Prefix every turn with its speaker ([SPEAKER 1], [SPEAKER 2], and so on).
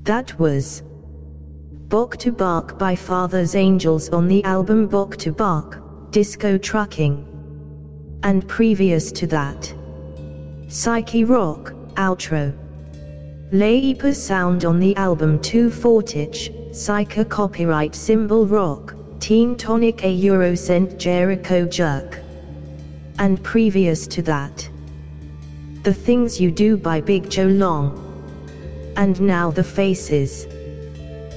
[SPEAKER 1] That was Book to Bark by Father's Angels on the album Book to Bark, Disco Trucking. And previous to that, Psyche Rock, Outro. Leipa Sound on the album 2 Fortage, Psyche Copyright Symbol Rock, Team Tonic A Eurocent Jericho Jerk. And previous to that, The Things You Do by Big Joe Long. And now The Faces.